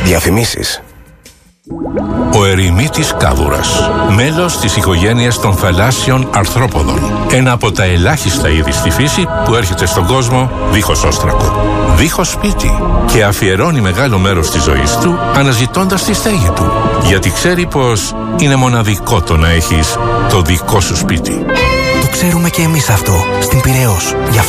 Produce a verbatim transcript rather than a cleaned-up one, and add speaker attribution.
Speaker 1: Διαφημίσεις.
Speaker 2: Ο ερημίτης κάβουρας, μέλος της οικογένειας των θαλάσσιων αρθρόποδων. Ένα από τα ελάχιστα είδη στη φύση που έρχεται στον κόσμο δίχως όστρακο, δίχως σπίτι και αφιερώνει μεγάλο μέρος της ζωής του αναζητώντας τη στέγη του. Γιατί ξέρει πως είναι μοναδικό το να έχεις το δικό σου σπίτι.
Speaker 1: Το ξέρουμε και εμείς αυτό στην Πειραιώς.